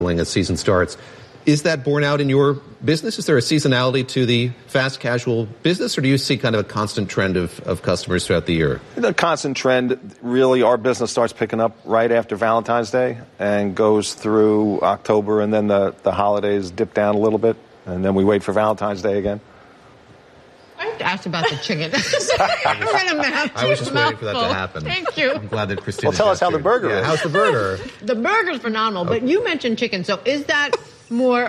as season starts. Is that borne out in your business? Is there a seasonality to the fast casual business, or do you see kind of a constant trend of customers throughout the year? The constant trend, really, our business starts picking up right after Valentine's Day and goes through October, and then the holidays dip down a little bit, and then we wait for Valentine's Day again. I have to ask about the chicken. I was just waiting for that to happen. Thank you. I'm glad that Christina. Well, tell us how the burger is. How's the burger? The burger's phenomenal, but you mentioned chicken, so is that more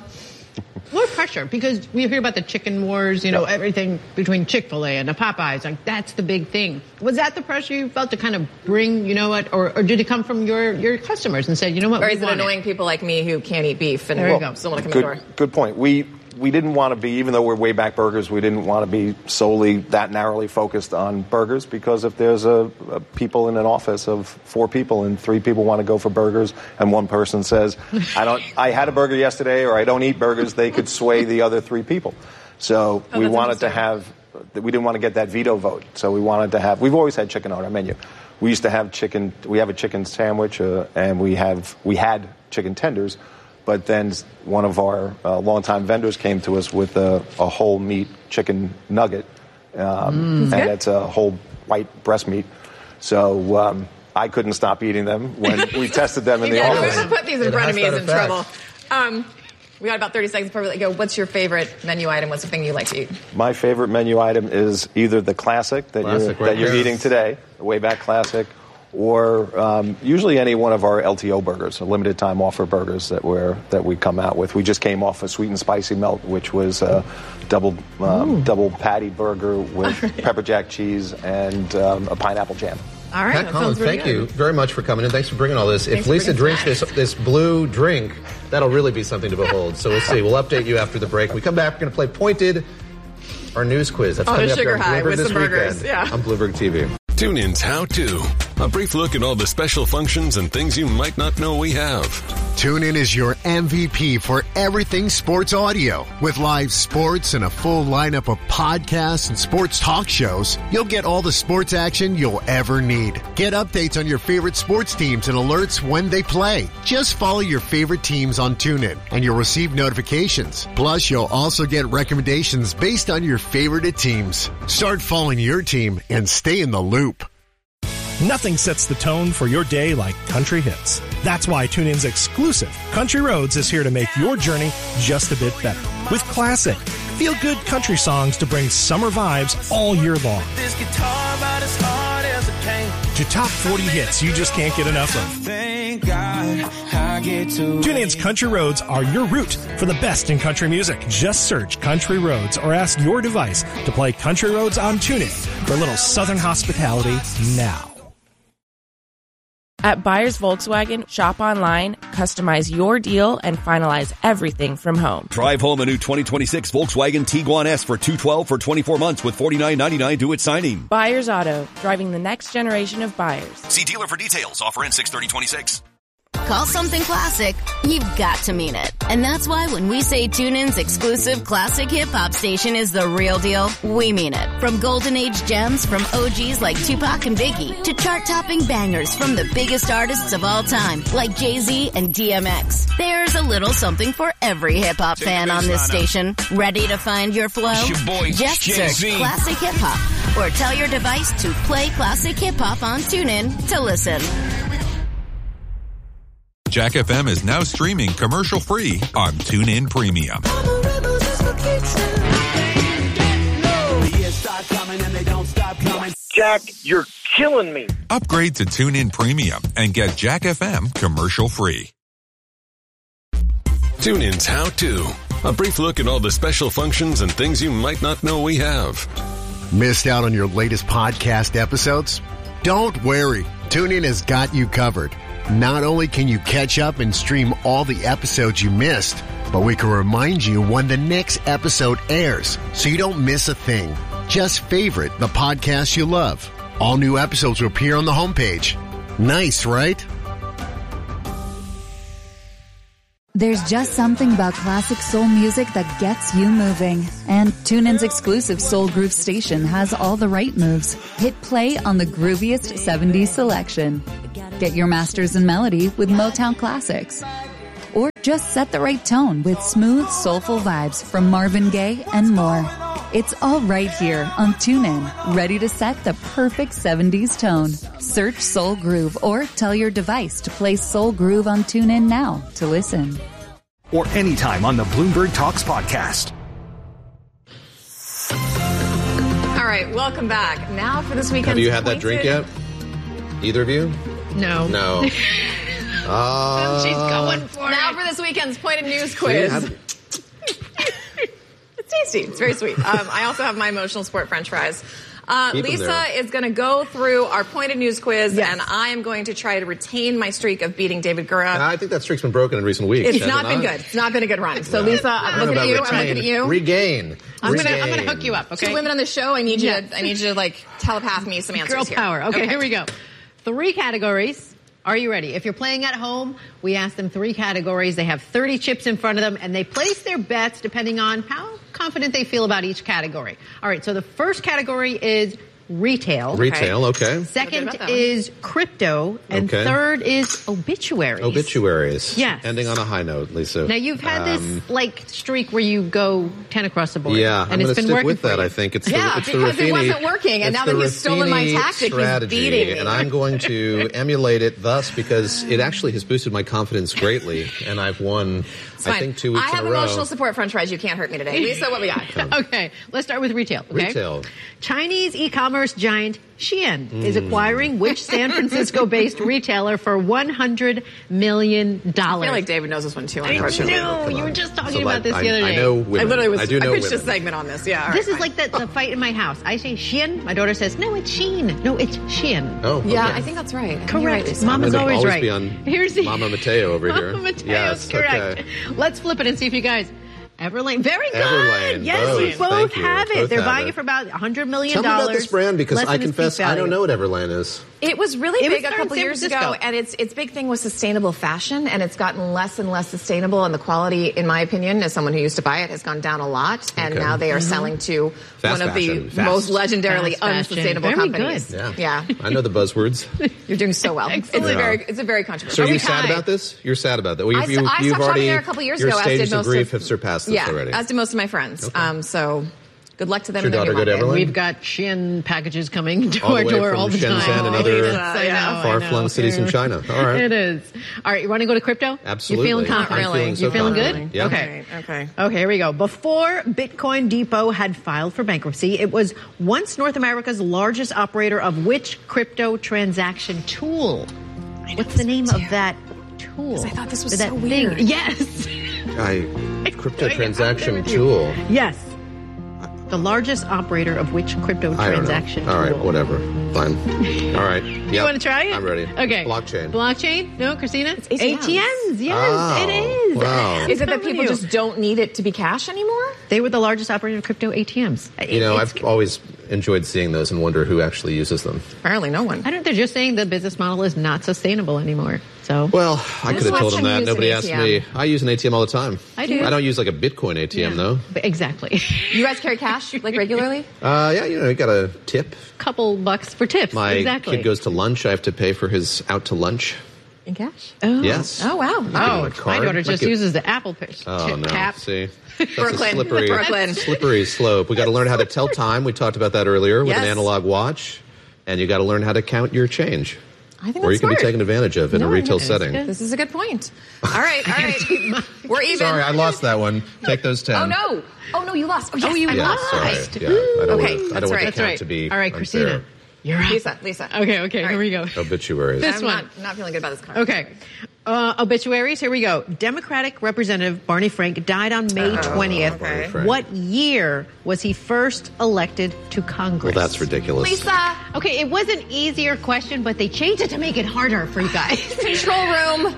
pressure? Because we hear about the chicken wars, everything between Chick-fil-A and the Popeyes, like that's the big thing. Was that the pressure you felt to kind of bring, or did it come from your customers and said, or is it annoying people like me who can't eat beef and still want to come in the door? Good point. We didn't want to be, even though we're Way Back Burgers, we didn't want to be solely that narrowly focused on burgers, because if there's a people in an office of 4 people and 3 people want to go for burgers and one person says, I had a burger yesterday, or I don't eat burgers, they could sway the other 3 people. So we wanted to have, we didn't want to get that veto vote. So we wanted to have, we've always had chicken on our menu. We used to have chicken, we have a chicken sandwich, and we had chicken tenders. But then one of our longtime vendors came to us with a whole meat chicken nugget, and it's a whole white breast meat. So I couldn't stop eating them when we tested them in the office. Whoever put these in front of me is in trouble. We got about 30 seconds before we let go. What's your favorite menu item? What's the thing you like to eat? My favorite menu item is either the classic that you're eating today, the Way Back Classic, or usually any one of our LTO burgers, limited time offer burgers that we come out with. We just came off a sweet and spicy melt, which was a double patty burger with pepper jack cheese and a pineapple jam. All right, Pat Collins, thank you very much for coming in. Thanks for bringing all this. If Lisa drinks this blue drink, that'll really be something to behold. So we'll see. We'll update you after the break. When we come back, we're going to play Pointed, our news quiz. That's coming up here on Bloomberg this weekend on Bloomberg TV. TuneIn's How To. A brief look at all the special functions and things you might not know we have. TuneIn is your MVP for everything sports audio. With live sports and a full lineup of podcasts and sports talk shows, you'll get all the sports action you'll ever need. Get updates on your favorite sports teams and alerts when they play. Just follow your favorite teams on TuneIn, and you'll receive notifications. Plus, you'll also get recommendations based on your favorite teams. Start following your team and stay in the loop. Nothing sets the tone for your day like country hits. That's why TuneIn's exclusive Country Roads is here to make your journey just a bit better. With classic, feel-good country songs to bring summer vibes all year long. To top 40 hits you just can't get enough of. TuneIn's Country Roads are your route for the best in country music. Just search Country Roads or ask your device to play Country Roads on TuneIn for a little southern hospitality now. At Buyers Volkswagen, shop online, customize your deal, and finalize everything from home. Drive home a new 2026 Volkswagen Tiguan S for $212 for 24 months with $49.99 due at signing. Buyers Auto, driving the next generation of buyers. See dealer for details. Offer ends 6/30/26. Call something classic, you've got to mean it. And that's why when we say TuneIn's exclusive classic hip-hop station is the real deal, we mean it. From golden age gems from OGs like Tupac and Biggie to chart-topping bangers from the biggest artists of all time like Jay-Z and DMX. There's a little something for every hip-hop fan on this station. Ready to find your flow? Just search Classic Hip-Hop or tell your device to play Classic Hip-Hop on TuneIn to listen. Jack FM is now streaming commercial-free on TuneIn Premium. Jack, you're killing me. Upgrade to TuneIn Premium and get Jack FM commercial-free. TuneIn's How To. A brief look at all the special functions and things you might not know we have. Missed out on your latest podcast episodes? Don't worry. TuneIn has got you covered. Not only can you catch up and stream all the episodes you missed, but we can remind you when the next episode airs so you don't miss a thing. Just favorite the podcast you love. All new episodes will appear on the homepage. Nice, right? There's just something about classic soul music that gets you moving. And TuneIn's exclusive Soul Groove station has all the right moves. Hit play on the grooviest 70s selection. Get your masters in melody with Motown Classics. or just set the right tone with smooth, soulful vibes from Marvin Gaye and more. It's all right here on TuneIn, ready to set the perfect 70s tone. Search Soul Groove or tell your device to play Soul Groove on TuneIn now to listen. Or anytime on the Bloomberg Talks podcast. All right, welcome back. Now for this weekend's Have you had that drink yet? Either of you? No. No. She's going for it. Now for this weekend's Pointed News quiz. It's tasty. It's very sweet. I also have my emotional sport French fries. Lisa is going to go through our Pointed News quiz, and I am going to try to retain my streak of beating David Gura. I think that streak's been broken in recent weeks. It's not been good. It's not been a good run. So, Lisa, I'm looking at you. I'm looking at you. Regain. I'm gonna hook you up, okay? 2 women on the show. I need you to like telepath me some answers. Girl here. power. Okay, here we go. 3 categories. Are you ready? If you're playing at home, we ask them 3 categories. They have 30 chips in front of them, and they place their bets depending on how confident they feel about each category. All right, so the first category is retail. Retail, okay. Second is crypto, and third is obituaries. Obituaries. Yes. Ending on a high note, Lisa. Now, you've had this streak where you go 10 across the board. Yeah, and it's been stick working with that, for you. I think. It's because the Ruffini, it wasn't working, and now that he's stolen my tactic, strategy, he's beating me. And I'm going to emulate it thus because it actually has boosted my confidence greatly, and I've won, I think, 2 weeks in a row. I have emotional support French fries. You can't hurt me today. Lisa, what we got? Okay, let's start with retail. Okay? Retail. Chinese e-commerce giant Shein is acquiring which San Francisco-based retailer for $100 million? I feel like David knows this one too, unfortunately. I know. You were just talking about this the other day. I know women. I literally was. I do know pitched women. a segment on this. Yeah. This is like the fight in my house. I say Shein. My daughter says, no, it's Shein. No, it's Shein. Oh, okay. Yeah, I think that's right. Correct. Right, Mama's always right. Be on Here's the Mama Mateo over here. Mama Mateo's yes, correct. Okay. Let's flip it and see if you guys. Everlane. Very good. Everlane. Yes, Both. you both Thank you. have it. Both They're have buying it. it for about $100 million. Tell me about this brand because less I than its confess peak I don't value. know what Everlane is. It was really It big was a couple in San years Francisco. ago, and its big thing was sustainable fashion, and it's gotten less and less sustainable, and the quality, in my opinion, as someone who used to buy it, has gone down a lot, and now they are selling to one of the most legendarily unsustainable Very companies. good. Yeah. I know the buzzwords. You're doing so well. Excellent. It's a very So controversial. are you sad about this? You're sad about that. Well, I stopped shopping there a couple years your ago. stages As did of most grief have surpassed this already. as did most of my friends. So good luck to them. Is your in their daughter new good, market. Everlane? We've got Shein packages coming to All the our way door from all the Shenzhen time. and other I know. far-flung cities in China. All right. It is. All right, you want to go to crypto? Absolutely. You feeling confident? I'm feeling so You feeling confident. good? Yeah. Okay, here we go. Before Bitcoin Depot had filed for bankruptcy, it was once North America's largest operator of which crypto transaction tool? What's the name of that tool? I thought this was that so thing? weird. Yes. Crypto transaction tool. Yes. The largest operator of which crypto I don't transaction know. All right, tool? whatever. Fine. All right. You want to try it? I'm ready. Okay. Blockchain. Blockchain? No, Christina? It's ATMs. Yes, it is. Wow. Is it that people just don't need it to be cash anymore? They were the largest operator of crypto ATMs. You know, I've always enjoyed seeing those and wonder who actually uses them. Apparently no one. I don't. They're just saying the business model is not sustainable anymore. So Well, I could have told them that. use Nobody an asked ATM? me. I use an ATM all the time. I do. I don't use like a Bitcoin ATM though. Exactly. You guys carry cash like regularly? Yeah, you got a tip. Couple bucks for tips. My exactly. kid goes to lunch. I have to pay for his out to lunch. In cash? Oh. Yes. Oh, wow. Oh, my card. daughter just uses the Apple Pay. Oh no! Tap. See, that's Brooklyn. a Brooklyn. slippery slope. We got to learn how to tell time. We talked about that earlier with an Yes. analog watch, and you got to learn how to count your change. I think or that's you can be smart. taken advantage of in a retail setting. This is a good point. All right. We're even. Sorry, I lost that one. Take those 10. Oh, no, you lost. Oh, yes, you I Yeah, lost. sorry. Yeah, I don't Okay, want that's the right. count to be All right, Christina. unfair. You're up. Lisa. Okay, here we go. Obituaries. This I'm one. not feeling good about this card. Okay. Obituaries, here we go. Democratic Representative Barney Frank died on May 20th. Barney Frank. What year was he first elected to Congress? Well, that's ridiculous. Lisa. Okay, it was an easier question, but they changed it to make it harder for you guys. Control room.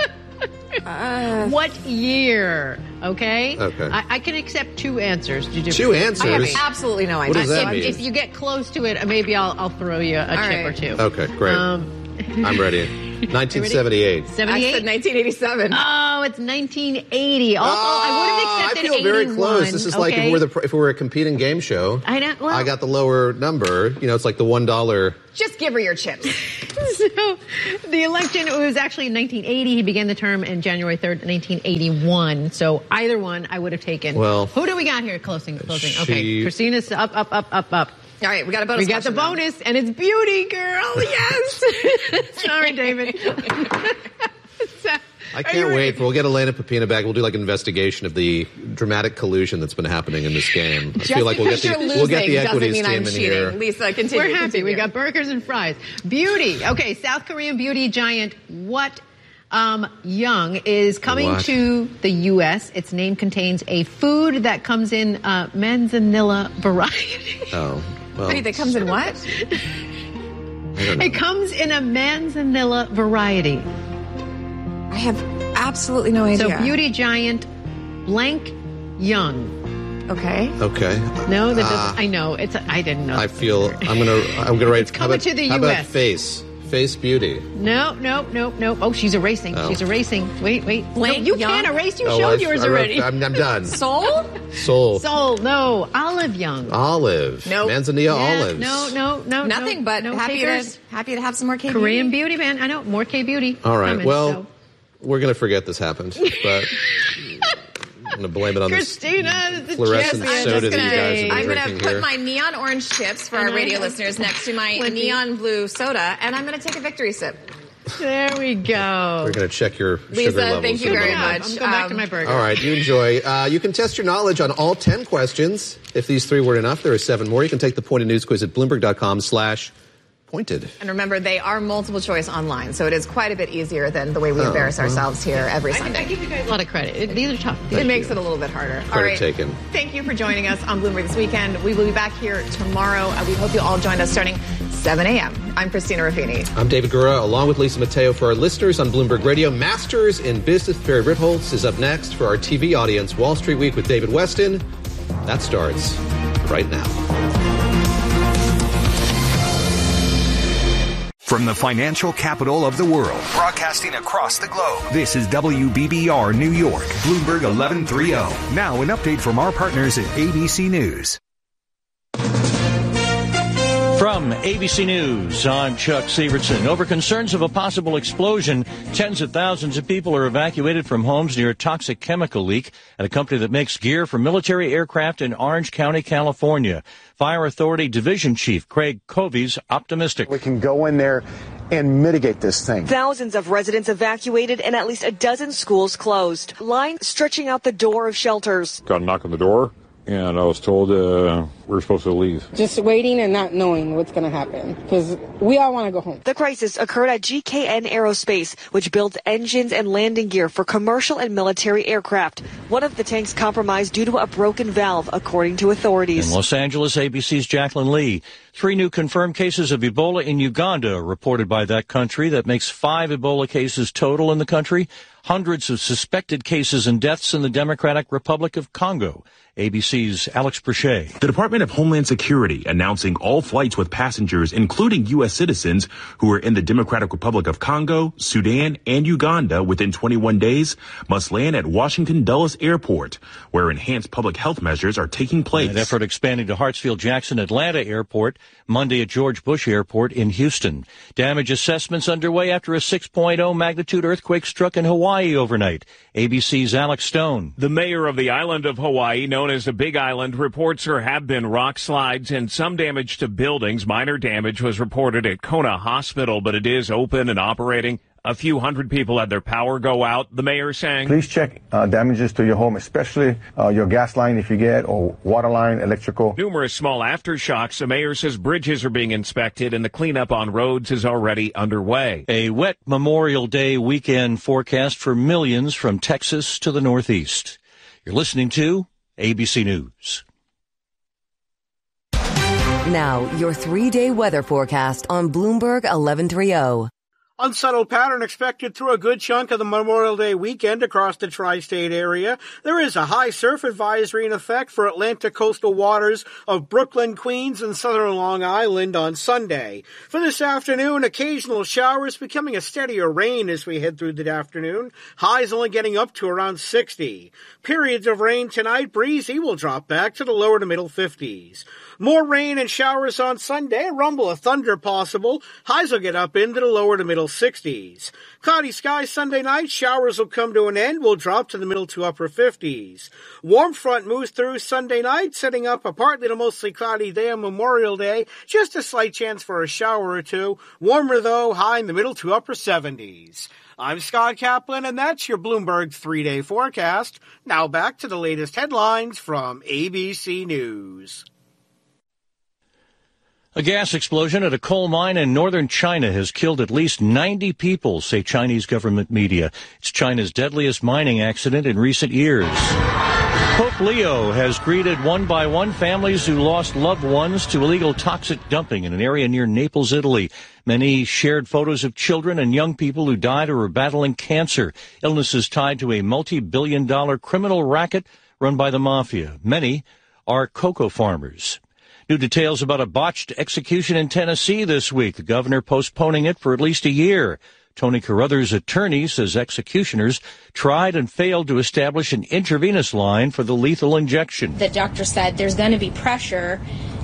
What year? Okay? Okay. I can accept 2 answers. Two answers? I have absolutely no idea. What does that If, mean? if you get close to it, maybe I'll throw you a chip right. or 2. Okay, great. I'm ready. 1978. 78? I said 1987. Oh, it's 1980. Also, I would have accepted 81. I feel very close. This is like if we were a competing game show. I got the lower number. You know, it's like the $1. Just give her your chips. So the election, it was actually in 1980. He began the term in January 3rd, 1981. So either one I would have taken. Well, who do we got here? Closing. Okay, Christina's up. All right, we got a bonus. We got the bonus, and it's beauty, girl. Yes. Sorry, David. I can't wait. We'll get Elena Pepina back. We'll do like an investigation of the dramatic collusion that's been happening in this game. I feel like we'll get the equities team in here. Lisa, continue. We're happy. We got burgers and fries. Beauty. Okay, South Korean beauty giant What Young is coming to the U.S. Its name contains a food that comes in manzanilla variety. Oh. Well. Wait, that comes in what? It comes in a manzanilla variety. I have absolutely no idea. So beauty giant blank Young. Okay. No, that doesn't. I know. I didn't know. I feel I'm gonna write. It's coming to the U.S. How about Face Beauty? No. Oh, she's erasing. Oh. She's erasing. Wait. Blank no, you Young? Can't erase. You showed yours already. I'm done. Soul. No. Olive Young. Olive. Nope. Manzanilla olives. No. Nothing but happy to have some more K-Beauty. Korean beauty, man. I know. More K-Beauty. All right. We're going to forget this happened, but I'm going to blame it on Christina, this fluorescent soda that you guys have been I'm drinking going to put my neon orange chips for our radio listeners next to my neon blue soda, and I'm going to take a victory sip. There we go. We're going to check your Lisa, sugar levels. thank you very much. I'm going back to my burger. All right, you enjoy. You can test your knowledge on all 10 questions. If these 3 weren't enough, there are 7 more. You can take the Pointed News Quiz at Bloomberg.com/pointed. And remember, they are multiple choice online, so it is quite a bit easier than the way we embarrass ourselves here every Sunday. I give you guys a lot of credit. These are tough. It makes it a little bit harder. Credit all right. taken. Thank you for joining us on Bloomberg this weekend. We will be back here tomorrow. We hope you all join us starting 7 a.m. I'm Christina Ruffini. I'm David Gura, along with Lisa Mateo for our listeners on Bloomberg Radio. Masters in Business, Barry Ritholtz is up next for our TV audience. Wall Street Week with David Weston. That starts right now. From the financial capital of the world, broadcasting across the globe, this is WBBR New York, Bloomberg 1130. Now an update from our partners at ABC News. From ABC News, I'm Chuck Sievertson. Over concerns of a possible explosion, tens of thousands of people are evacuated from homes near a toxic chemical leak at a company that makes gear for military aircraft in Orange County, California. Fire Authority Division Chief Craig Covey's optimistic. We can go in there and mitigate this thing. Thousands of residents evacuated and at least a dozen schools closed. Lines stretching out the door of shelters. Got a knock on the door, and I was told we're supposed to leave. Just waiting and not knowing what's going to happen because we all want to go home. The crisis occurred at GKN Aerospace, which builds engines and landing gear for commercial and military aircraft. One of the tanks compromised due to a broken valve, according to authorities. In Los Angeles, ABC's Jacqueline Lee. 3 new confirmed cases of Ebola in Uganda are reported by that country. That makes 5 Ebola cases total in the country. Hundreds of suspected cases and deaths in the Democratic Republic of Congo. ABC's Alex Brachet. The Department of Homeland Security announcing all flights with passengers, including U.S. citizens who are in the Democratic Republic of Congo, Sudan, and Uganda within 21 days, must land at Washington Dulles Airport, where enhanced public health measures are taking place. That effort expanding to Hartsfield-Jackson Atlanta Airport, Monday at George Bush Airport in Houston. Damage assessments underway after a 6.0 magnitude earthquake struck in Hawaii overnight. ABC's Alex Stone. The mayor of the island of Hawaii, known as the Big Island, reports there have been rock slides and some damage to buildings. Minor damage was reported at Kona Hospital, but it is open and operating. A few hundred people had their power go out. The mayor saying, please check damages to your home, especially your gas line if you get, or water line, electrical. Numerous small aftershocks. The mayor says bridges are being inspected and the cleanup on roads is already underway. A wet Memorial Day weekend forecast for millions from Texas to the Northeast. You're listening to ABC News. Now, your 3-day weather forecast on Bloomberg 1130. Unsettled pattern expected through a good chunk of the Memorial Day weekend across the tri-state area. There is a high surf advisory in effect for Atlantic coastal waters of Brooklyn, Queens, and southern Long Island on Sunday. For this afternoon, occasional showers becoming a steadier rain as we head through the afternoon. Highs only getting up to around 60. Periods of rain tonight, breezy, will drop back to the lower to middle 50s. More rain and showers on Sunday, a rumble of thunder possible. Highs will get up into the lower to middle 60s. Cloudy skies Sunday night, showers will come to an end, will drop to the middle to upper 50s. Warm front moves through Sunday night, setting up a partly to mostly cloudy day on Memorial Day. Just a slight chance for a shower or two. Warmer though, high in the middle to upper 70s. I'm Scott Kaplan, and that's your Bloomberg 3-day forecast. Now back to the latest headlines from ABC News. A gas explosion at a coal mine in northern China has killed at least 90 people, say Chinese government media. It's China's deadliest mining accident in recent years. Pope Leo has greeted one by one families who lost loved ones to illegal toxic dumping in an area near Naples, Italy. Many shared photos of children and young people who died or were battling cancer, illnesses tied to a multi-billion-dollar criminal racket run by the mafia. Many are cocoa farmers. New details about a botched execution in Tennessee this week. The governor postponing it for at least a year. Tony Carruthers' attorney says executioners tried and failed to establish an intravenous line for the lethal injection. The doctor said there's going to be pressure,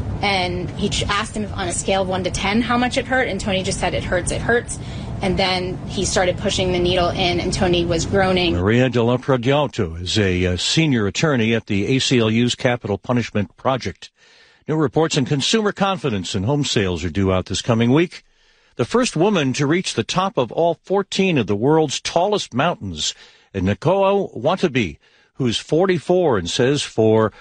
and he asked him on a scale of 1 to 10 how much it hurt, and Tony just said it hurts. And then he started pushing the needle in, and Tony was groaning. Maria de la Pradialto is a senior attorney at the ACLU's Capital Punishment Project. New reports on consumer confidence and home sales are due out this coming week. The first woman to reach the top of all 14 of the world's tallest mountains, Nicole Wantabe, who's 44 and says for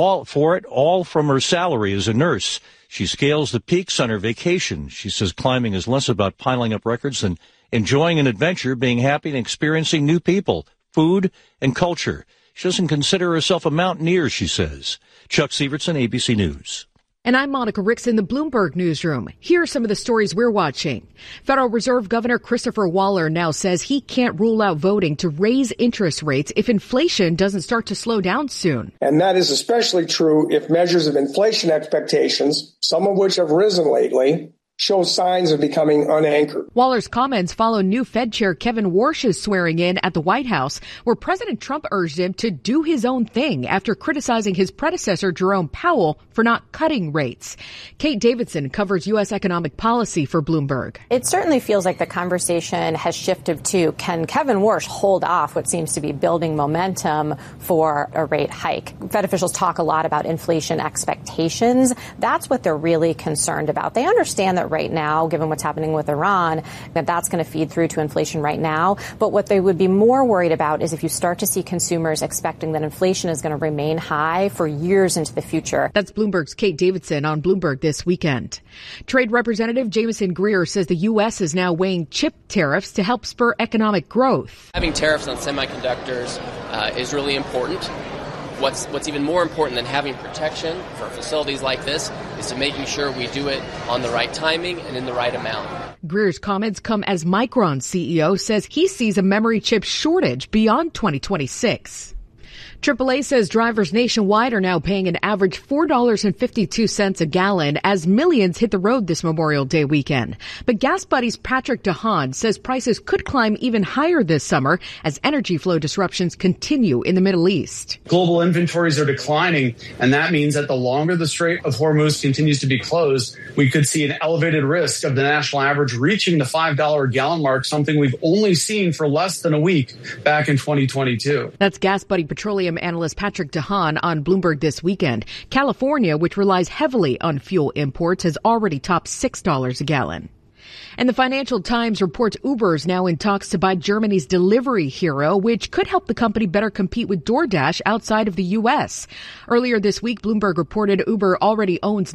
it all from her salary as a nurse. She scales the peaks on her vacation. She says climbing is less about piling up records than enjoying an adventure, being happy and experiencing new people, food, and culture. She doesn't consider herself a mountaineer, she says. Chuck Sievertson, ABC News. And I'm Monica Ricks in the Bloomberg Newsroom. Here are some of the stories we're watching. Federal Reserve Governor Christopher Waller now says he can't rule out voting to raise interest rates if inflation doesn't start to slow down soon. And that is especially true if measures of inflation expectations, some of which have risen lately, show signs of becoming unanchored. Waller's comments follow new Fed Chair Kevin Warsh's swearing in at the White House, where President Trump urged him to do his own thing after criticizing his predecessor Jerome Powell for not cutting rates. Kate Davidson covers U.S. economic policy for Bloomberg. It certainly feels like the conversation has shifted to, can Kevin Warsh hold off what seems to be building momentum for a rate hike? Fed officials talk a lot about inflation expectations. That's what they're really concerned about. They understand that right now, given what's happening with Iran, that's going to feed through to inflation right now. But what they would be more worried about is if you start to see consumers expecting that inflation is going to remain high for years into the future. That's Bloomberg's Kate Davidson on Bloomberg This Weekend. Trade Representative Jameson Greer says the U.S. is now weighing chip tariffs to help spur economic growth. Having tariffs on semiconductors is really important. What's even more important than having protection for facilities like this is to making sure we do it on the right timing and in the right amount. Greer's comments come as Micron's CEO says he sees a memory chip shortage beyond 2026. AAA says drivers nationwide are now paying an average $4.52 a gallon as millions hit the road this Memorial Day weekend. But Gas Buddy's Patrick DeHaan says prices could climb even higher this summer as energy flow disruptions continue in the Middle East. Global inventories are declining, and that means that the longer the Strait of Hormuz continues to be closed, we could see an elevated risk of the national average reaching the $5 a gallon mark, something we've only seen for less than a week back in 2022. That's Gas Buddy Petroleum analyst Patrick DeHaan on Bloomberg This Weekend. California, which relies heavily on fuel imports, has already topped $6 a gallon. And the Financial Times reports Uber is now in talks to buy Germany's Delivery Hero, which could help the company better compete with DoorDash outside of the U.S. Earlier this week, Bloomberg reported Uber already owns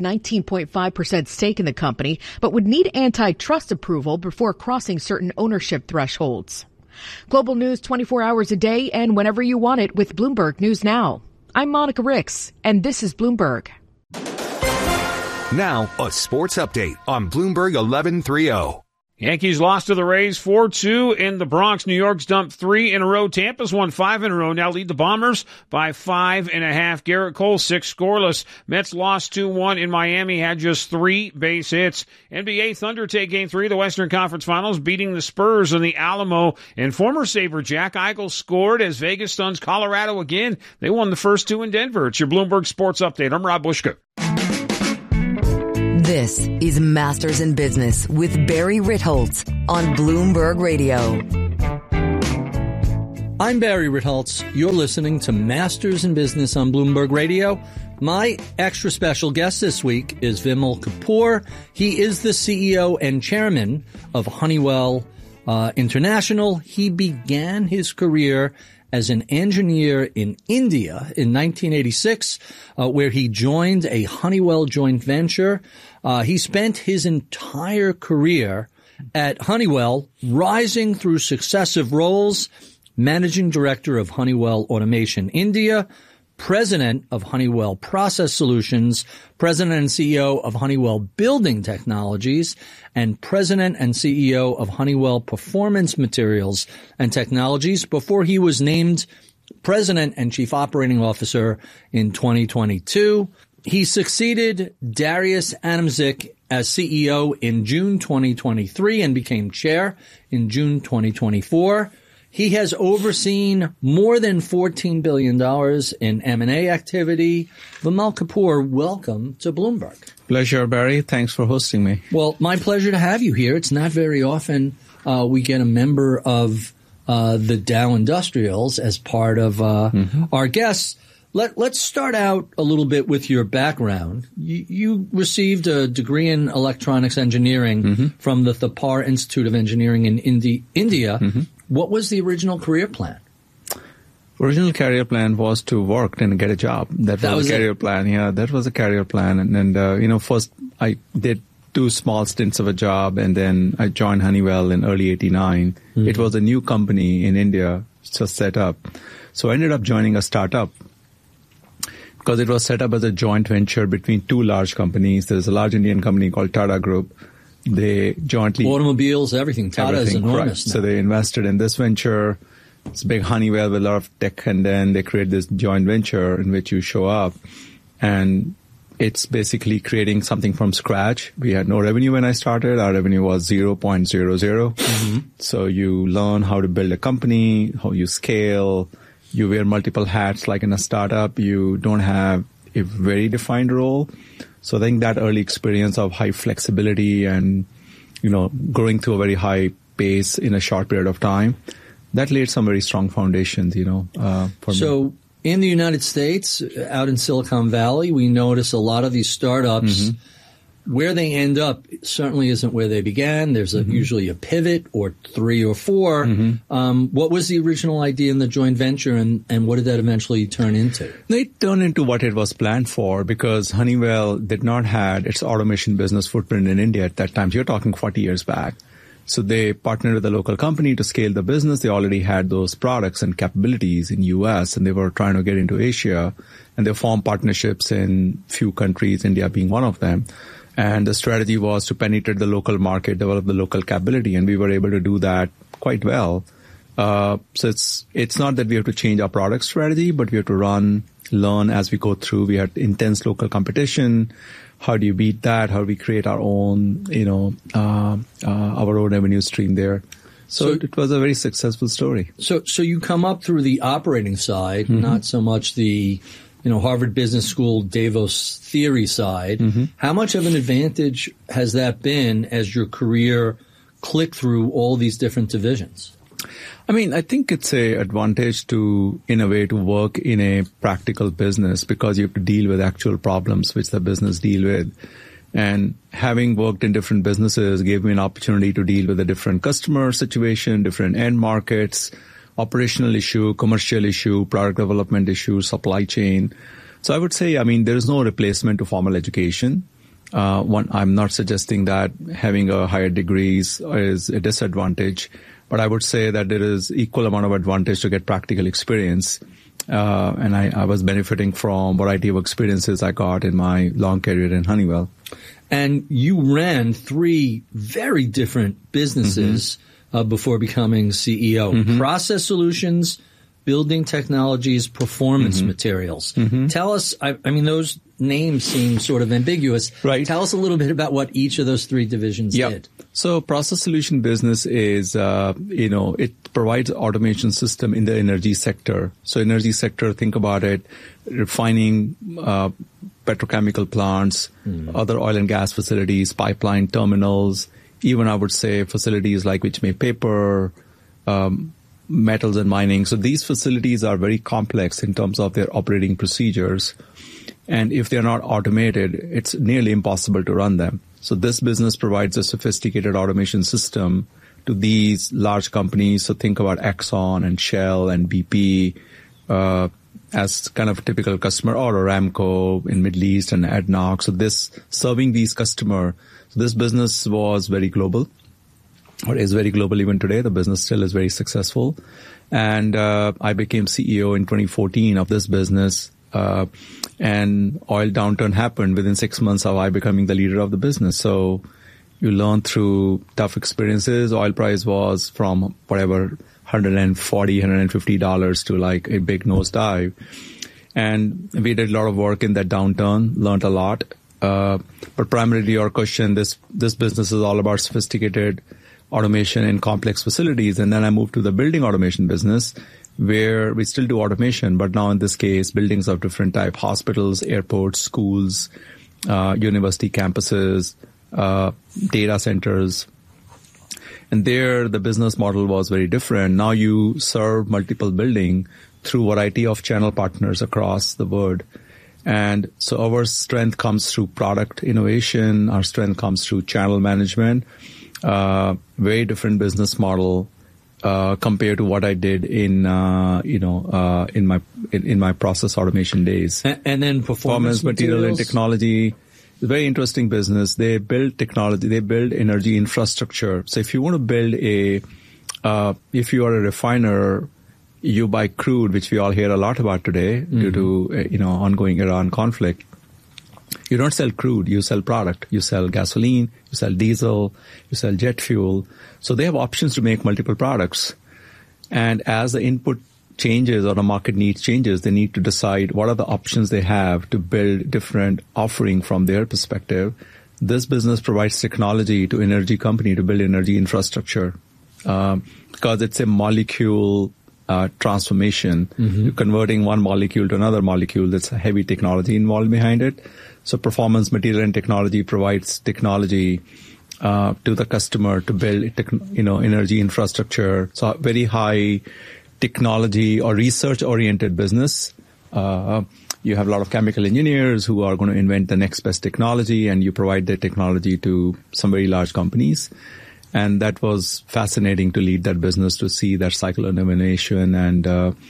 19.5% stake in the company, but would need antitrust approval before crossing certain ownership thresholds. Global news 24 hours a day and whenever you want it with Bloomberg News Now. I'm Monica Ricks, and this is Bloomberg. Now, a sports update on Bloomberg 1130. Yankees lost to the Rays 4-2 in the Bronx. New York's dumped 3 in a row. Tampa's won 5 in a row. Now lead the Bombers by 5.5. Garrett Cole, 6 scoreless. Mets lost 2-1 in Miami, had just 3 base hits. NBA Thunder take Game 3 of the Western Conference Finals, beating the Spurs in the Alamo. And former Sabre Jack Eichel scored as Vegas stuns Colorado again. They won the first 2 in Denver. It's your Bloomberg Sports Update. I'm Rob Bushka. This is Masters in Business with Barry Ritholtz on Bloomberg Radio. I'm Barry Ritholtz. You're listening to Masters in Business on Bloomberg Radio. My extra special guest this week is Vimal Kapur. He is the CEO and chairman of Honeywell International. He began his career as an engineer in India in 1986, where he joined a Honeywell joint venture. He spent his entire career at Honeywell, rising through successive roles: managing director of Honeywell Automation India, president of Honeywell Process Solutions, president and CEO of Honeywell Building Technologies, and president and CEO of Honeywell Performance Materials and Technologies before he was named president and chief operating officer in 2022. He succeeded Darius Adamczyk as CEO in June 2023 and became chair in June 2024. He has overseen more than $14 billion in M&A activity. Vimal Kapur, welcome to Bloomberg. Pleasure, Barry. Thanks for hosting me. Well, my pleasure to have you here. It's not very often we get a member of the Dow Industrials as part of our guests. Let's start out a little bit with your background. You received a degree in electronics engineering from the Thapar Institute of Engineering in India. What was the original career plan? Original career plan was to work and get a job. That was a career plan. Yeah, that was a career plan. And first I did 2 small stints of a job, and then I joined Honeywell in early '89. It was a new company in India just set up. So I ended up joining a startup because it was set up as a joint venture between 2 large companies. There's a large Indian company called Tata Group. They jointly... Automobiles, everything. Tata is enormous. So they invested in this venture. It's a big Honeywell with a lot of tech, and then they create this joint venture in which you show up. And it's basically creating something from scratch. We had no revenue when I started. Our revenue was 0.00. So you learn how to build a company, how you scale. You wear multiple hats like in a startup. You don't have a very defined role. So I think that early experience of high flexibility and, growing through a very high pace in a short period of time, that laid some very strong foundations, for me. So in the United States, out in Silicon Valley, we notice a lot of these startups, where they end up certainly isn't where they began. There's usually a pivot or 3 or 4. What was the original idea in the joint venture, and what did that eventually turn into? It turned into what it was planned for, because Honeywell did not have its automation business footprint in India at that time. So you're talking 40 years back. So they partnered with a local company to scale the business. They already had those products and capabilities in U.S., and they were trying to get into Asia. And they formed partnerships in few countries, India being one of them. And the strategy was to penetrate the local market, develop the local capability, and we were able to do that quite well. So it's not that we have to change our product strategy, but we have to learn as we go through. We had intense local competition. How do you beat that? How do we create our own, our own revenue stream there? So it was a very successful story. So you come up through the operating side, not so much the Harvard Business School Davos theory side. How much of an advantage has that been as your career clicked through all these different divisions? I think it's an advantage to, in a way, to work in a practical business, because you have to deal with actual problems which the business deal with. And having worked in different businesses gave me an opportunity to deal with a different customer situation, different end markets, operational issue, commercial issue, product development issue, supply chain. So I would say, there is no replacement to formal education. I'm not suggesting that having a higher degrees is a disadvantage, but I would say that there is equal amount of advantage to get practical experience. And I was benefiting from a variety of experiences I got in my long career in Honeywell. And you ran 3 very different businesses before becoming CEO. Process Solutions, Building Technologies, Performance Materials. Tell us, I mean, those names seem sort of ambiguous. Right. Tell us a little bit about what each of those 3 divisions did. So Process Solution business is, it provides automation system in the energy sector. So energy sector, think about it, refining, petrochemical plants, other oil and gas facilities, pipeline terminals, even I would say facilities like which make paper, metals and mining. So these facilities are very complex in terms of their operating procedures. And if they're not automated, it's nearly impossible to run them. So this business provides a sophisticated automation system to these large companies. So think about Exxon and Shell and BP as kind of a typical customer, or Aramco in Middle East and ADNOC. So this serving these customers. So this business was very global, or is very global even today. The business still is very successful. And I became CEO in 2014 of this business. And oil downturn happened within 6 months of I becoming the leader of the business. So you learn through tough experiences. Oil price was from whatever, $140, $150 to like a big nosedive. And we did a lot of work in that downturn, learned a lot. But primarily your question, this business is all about sophisticated automation in complex facilities. And then I moved to the building automation business, where we still do automation, but now in this case, buildings of different type, hospitals, airports, schools, university campuses, data centers. And there, the business model was very different. Now you serve multiple building through a variety of channel partners across the world. And so our strength comes through product innovation. Our strength comes through channel management. Very different business model. Compared to what I did in my process automation days. And then performance material and technology. It's a very interesting business. They build technology. They build energy infrastructure. So if you want to build if you are a refiner, you buy crude, which we all hear a lot about today due to, ongoing Iran conflict. You don't sell crude, you sell product. You sell gasoline, you sell diesel, you sell jet fuel. So they have options to make multiple products. And as the input changes or the market needs changes, they need to decide what are the options they have to build different offering from their perspective. This business provides technology to energy company to build energy infrastructure, because it's a molecule transformation. You're converting one molecule to another molecule. There's a heavy technology involved behind it. So performance material and technology provides technology to the customer to build, energy infrastructure. So very high technology or research-oriented business. You have a lot of chemical engineers who are going to invent the next best technology, and you provide the technology to some very large companies. And that was fascinating to lead that business, to see that cycle of innovation and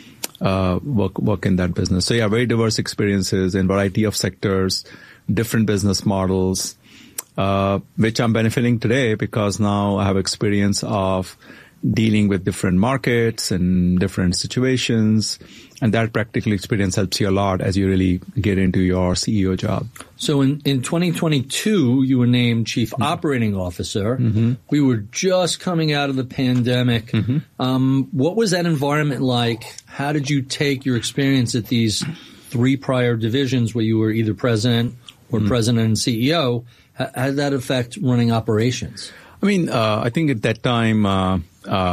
work in that business. So yeah, very diverse experiences in variety of sectors, different business models, which I'm benefiting today because now I have experience of dealing with different markets and different situations. And that practical experience helps you a lot as you really get into your CEO job. So in 2022, you were named Chief Operating Officer. We were just coming out of the pandemic. What was that environment like? How did you take your experience at these 3 prior divisions where you were either president or president and CEO? How did that affect running operations? I mean, I think at that time,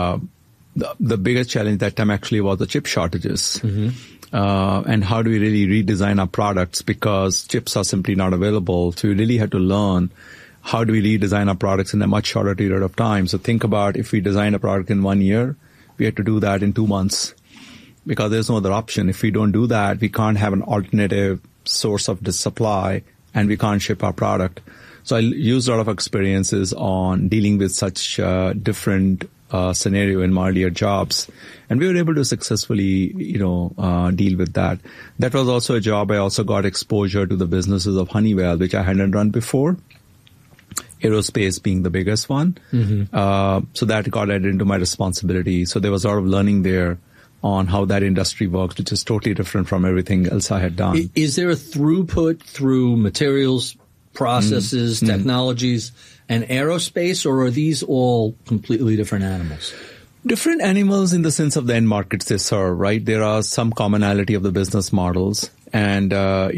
the biggest challenge that time actually was the chip shortages. And how do we really redesign our products, because chips are simply not available. So we really had to learn how do we redesign our products in a much shorter period of time. So think about if we design a product in 1 year, we had to do that in 2 months because there's no other option. If we don't do that, we can't have an alternative source of the supply and we can't ship our product. So I used a lot of experiences on dealing with such different scenario in my earlier jobs. And we were able to successfully, deal with that. That was also a job. I also got exposure to the businesses of Honeywell, which I hadn't run before. Aerospace being the biggest one. So that got added into my responsibility. So there was a lot of learning there on how that industry works, which is totally different from everything else I had done. Is there a throughput through materials processes, technologies, and aerospace, or are these all completely different animals? Different animals in the sense of the end markets they serve, right? There are some commonality of the business models, and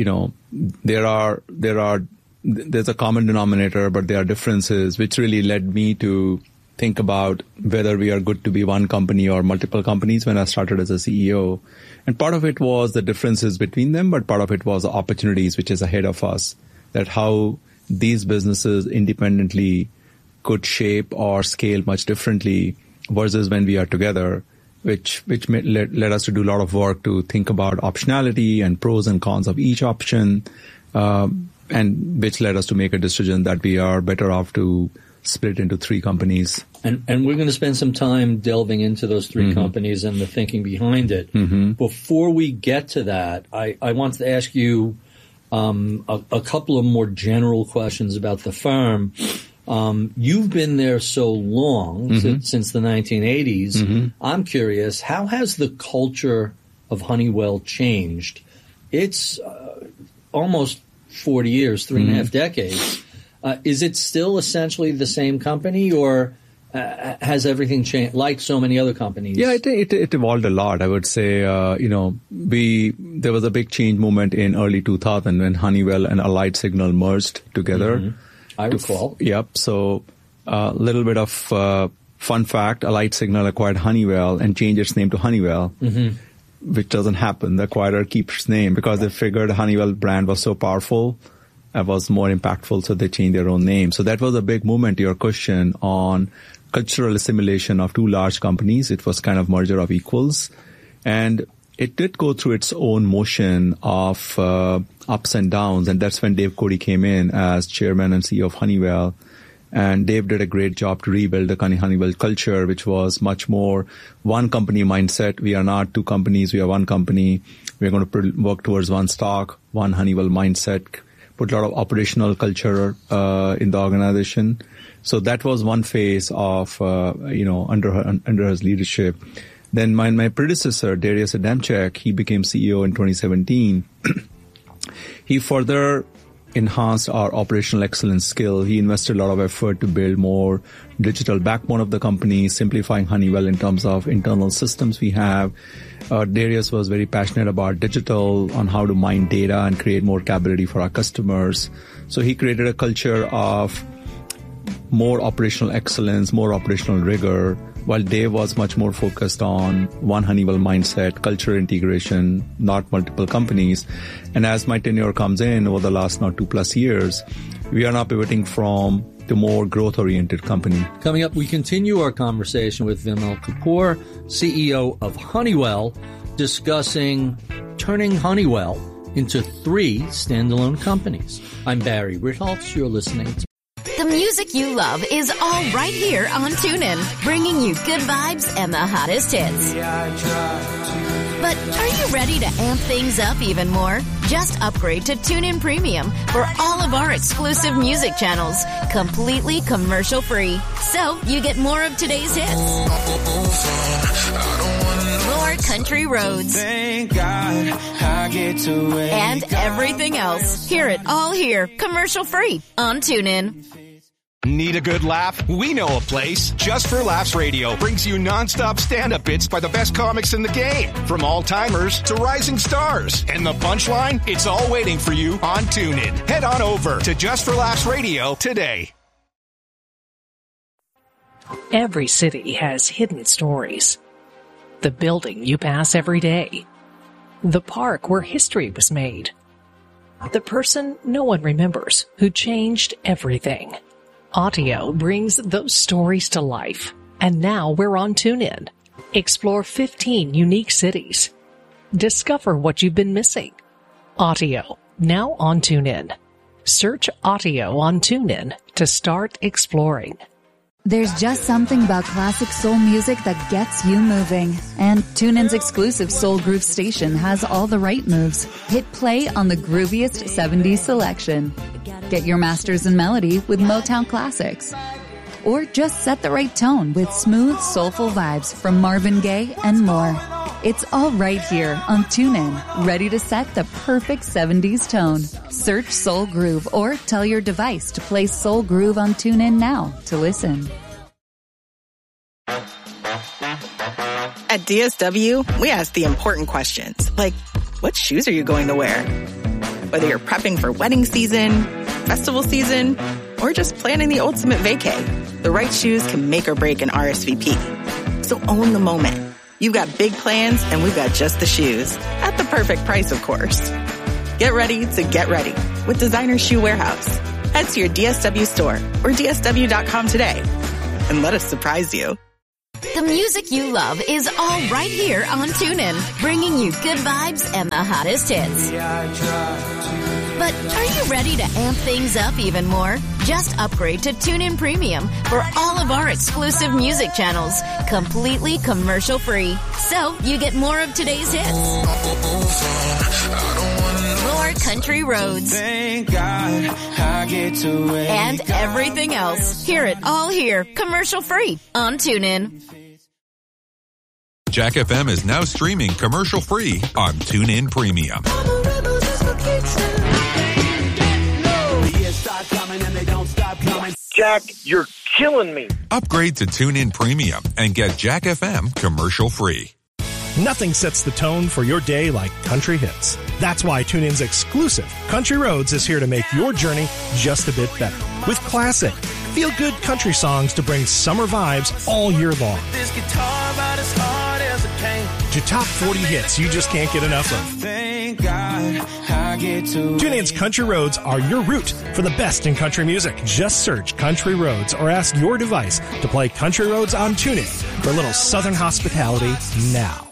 there's a common denominator, but there are differences, which really led me to think about whether we are good to be one company or multiple companies when I started as a CEO. And part of it was the differences between them, but part of it was the opportunities which is ahead of us, that how these businesses independently could shape or scale much differently versus when we are together, which led us to do a lot of work to think about optionality and pros and cons of each option, and which led us to make a decision that we are better off to split into three companies. And we're going to spend some time delving into those three companies and the thinking behind it. Before we get to that, I want to ask you a couple of more general questions about the firm. You've been there so long, since the 1980s. I'm curious, how has the culture of Honeywell changed? It's almost 40 years, 3.5 decades. Is it still essentially the same company, or has everything changed like so many other companies? Yeah, it evolved a lot. I would say, there was a big change moment in early 2000 when Honeywell and Allied Signal merged together. I recall. Yep. So a little bit of fun fact, Allied Signal acquired Honeywell and changed its name to Honeywell, which doesn't happen. The acquirer keeps its name because they figured the Honeywell brand was so powerful, it was more impactful, so they changed their own name. So that was a big movement, your question, on cultural assimilation of two large companies. It was kind of merger of equals. And it did go through its own motion of ups and downs, and that's when Dave Cote came in as chairman and CEO of Honeywell. And Dave did a great job to rebuild the Honeywell culture, which was much more one company mindset. We are not two companies, we are one company. We're going to work towards one stock, one Honeywell mindset, put a lot of operational culture in the organization. So that was one phase of, under his leadership. Then my predecessor, Darius Adamczyk, he became CEO in 2017. He further enhanced our operational excellence skill. He invested a lot of effort to build more digital backbone of the company, simplifying Honeywell in terms of internal systems we have. Darius was very passionate about digital, on how to mine data and create more capability for our customers. So he created a culture of more operational excellence, more operational rigor, while Dave was much more focused on one Honeywell mindset, culture integration, not multiple companies. And as my tenure comes in over the last 2+ years, we are now pivoting from the more growth-oriented company. Coming up, we continue our conversation with Vimal Kapur, CEO of Honeywell, discussing turning Honeywell into 3 standalone companies. I'm Barry Ritholtz. You're listening to the music you love is all right here on TuneIn, bringing you good vibes and the hottest hits. But are you ready to amp things up even more? Just upgrade to TuneIn Premium for all of our exclusive music channels, completely commercial-free. So you get more of today's hits, more country roads, thank God I get to and everything else. Hear it all here, commercial-free on TuneIn. Need a good laugh? We know a place. Just for Laughs Radio brings you nonstop stand-up bits by the best comics in the game, from all-timers to rising stars. And the punchline? It's all waiting for you on TuneIn. Head on over to Just for Laughs Radio today. Every city has hidden stories. The building you pass every day. The park where history was made. The person no one remembers who changed everything. Audio brings those stories to life, and now we're on TuneIn. Explore 15 unique cities. Discover what you've been missing. Audio, now on TuneIn. Search Audio on TuneIn to start exploring. There's just something about classic soul music that gets you moving. And TuneIn's exclusive Soul Groove station has all the right moves. Hit play on the grooviest 70s selection. Get your masters in melody with Motown classics. Or just set the right tone with smooth, soulful vibes from Marvin Gaye and more. It's all right here on TuneIn, ready to set the perfect 70s tone. Search Soul Groove or tell your device to play Soul Groove on TuneIn now to listen. At DSW, we ask the important questions, like, what shoes are you going to wear? Whether you're prepping for wedding season, festival season, or just planning the ultimate vacay, the right shoes can make or break an RSVP. So own the moment. You've got big plans, and we've got just the shoes. At the perfect price, of course. Get ready to get ready with Designer Shoe Warehouse. Head to your DSW store or DSW.com today and let us surprise you. The music you love is all right here on TuneIn, bringing you good vibes and the hottest hits. But are you ready to amp things up even more? Just upgrade to TuneIn Premium for all of our exclusive music channels, completely commercial-free. So you get more of today's hits, more country roads, and everything else. Hear it all here, commercial-free on TuneIn. Jack FM is now streaming commercial-free on TuneIn Premium. Jack, you're killing me. Upgrade to TuneIn Premium and get Jack FM commercial-free. Nothing sets the tone for your day like country hits. That's why TuneIn's exclusive Country Roads is here to make your journey just a bit better. With classic, feel-good country songs to bring summer vibes all year long. This guitar about as hard as it came. To top 40 hits you just can't get enough of. Thank God I get to TuneIn's Country Roads are your route for the best in country music. Just search Country Roads or ask your device to play Country Roads on TuneIn for a little southern hospitality now.